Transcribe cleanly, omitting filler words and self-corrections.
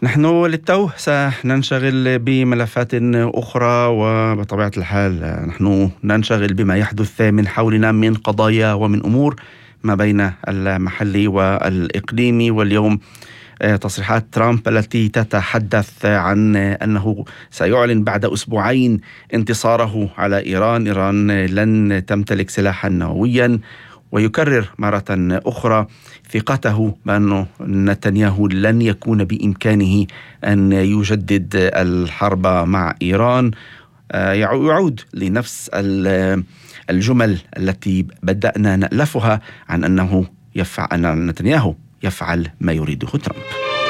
نحن للتو سننشغل بملفات أخرى، وبطبيعة الحال نحن ننشغل بما يحدث من حولنا من قضايا ومن أمور ما بين المحلي والإقليمي. واليوم تصريحات ترامب التي تتحدث عن أنه سيعلن بعد أسبوعين انتصاره على إيران. إيران لن تمتلك سلاحا نوويا، ويكرر مرة أخرى ثقته بأن نتنياهو لن يكون بإمكانه أن يجدد الحرب مع إيران. يعود لنفس الجمل التي بدأنا نألفها عن أن نتنياهو يفعل ما يريده ترامب.